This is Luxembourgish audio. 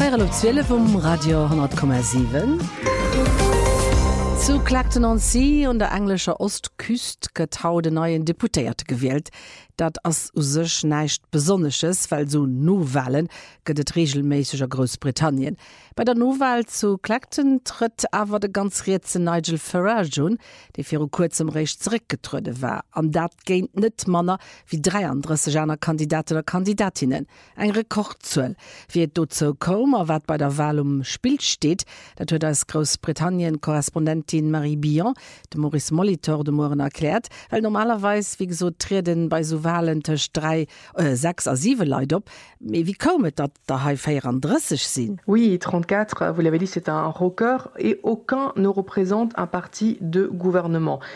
Wäre op 12 vum Radio 10,7. Zu Clacton-on-Sea und der englischer Ostküst gëtt haut de neuen Deputéiert gewählt. Dat ass u sech neicht Besonneches, weil so Nowahlen gëtt et regelmäßiger Großbritannien. Bei der Nowahl zu Clacton tritt awer de ganz Rätze Nigel Farage un, de fir kurzem Recht zurückgetrüde war. An dat géint net Manner wie 33 Janer Kandidaten oder Kandidatinnen. Eng Rekordzuel. Wie et dozo kom, a wat bei der Wahl Spiel steht, dat huet als Großbritannien-Korrespondentin Marie Bion, de Maurice Molitor de Moren erklärt, weil normalerweise, wie so treten bei so Wahlen tech 6 a 7 Leute op. Mais wie kommet dat da 34 sinn? Oui, 34, vous l'avez dit, c'est un record et aucun ne représente un parti de gouvernement.